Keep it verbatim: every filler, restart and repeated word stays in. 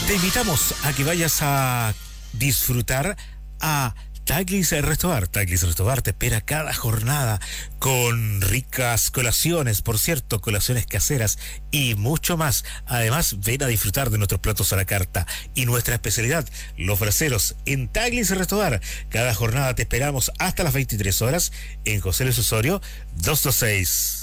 Te invitamos a que vayas a disfrutar a Taglis Restobar. Taglis Restobar te espera cada jornada con ricas colaciones, por cierto, colaciones caseras y mucho más. Además, ven a disfrutar de nuestros platos a la carta y nuestra especialidad, los braseros, en Taglis Restobar. Cada jornada te esperamos hasta las veintitrés horas en José Luis Osorio doscientos veintiséis.